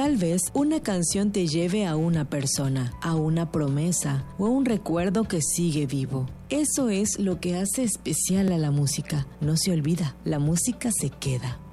Tal vez una canción te lleve a una persona, a una promesa o a un recuerdo que sigue vivo. Eso es lo que hace especial a la música. No se olvida, la música se queda.